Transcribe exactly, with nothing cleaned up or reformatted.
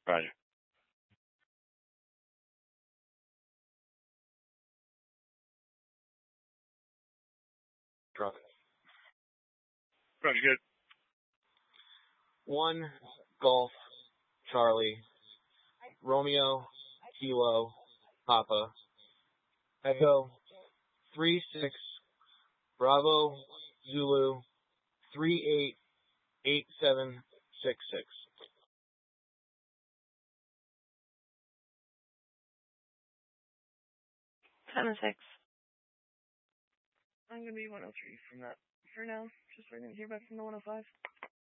Roger. Drop. Roger, good. One Golf Charlie Romeo Kilo Papa Echo three six Bravo Zulu three eight eight seven six six. Ten and six. I'm gonna be one oh three from that for now. Just waiting to hear back from the one oh five.